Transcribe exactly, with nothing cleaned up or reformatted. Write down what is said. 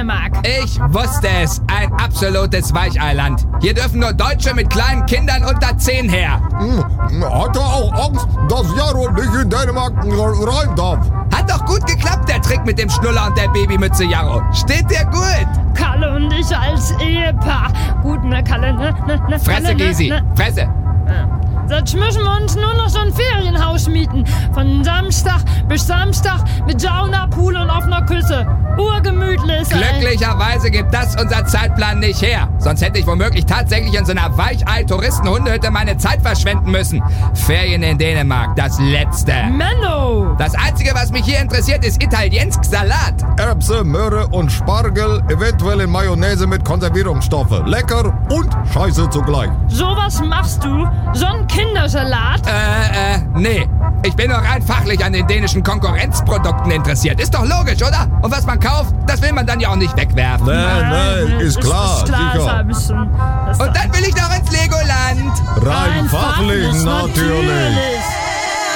Dänemark. Ich wusste es. Ein absolutes Weicheiland. Hier dürfen nur Deutsche mit kleinen Kindern unter zehn her. Hm, hat er auch Angst, dass Jaro nicht in Dänemark rein darf? Hat doch gut geklappt, der Trick mit dem Schnuller und der Babymütze, Jaro. Steht dir gut. Kalle und ich als Ehepaar. Gut, ne, Kalle, ne, ne, ne. Fresse, Kalle, ne, Gysi. ne. Fresse. Jetzt müssen wir uns nur noch so ein Ferienhaus mieten. Von Samstag bis Samstag mit Sauna, Pool und offener Küche. Urgemütlich. Glücklicherweise gibt das unser Zeitplan nicht her. Sonst hätte ich womöglich tatsächlich in so einer Weichei-Touristen-Hundehütte meine Zeit verschwenden müssen. Ferien in Dänemark, das Letzte. Menno! Das Einzige, was mich hier interessiert, ist italiensk Salat. Erbse, Möhre und Spargel, eventuell in Mayonnaise mit Konservierungsstoffe. Lecker und scheiße zugleich. Sowas machst du? So ein Kindersalat? Äh, äh, nee. Ich bin nur rein fachlich an den dänischen Konkurrenzprodukten interessiert. Ist doch logisch, oder? Und was man kauft, das will man dann ja auch nicht wegwerfen. Nein, nein, ist klar, ist klar, sicher. ist ein bisschen, das Und dann will ich noch ins Legoland. Rein Rein fachlich fachlich, natürlich. natürlich.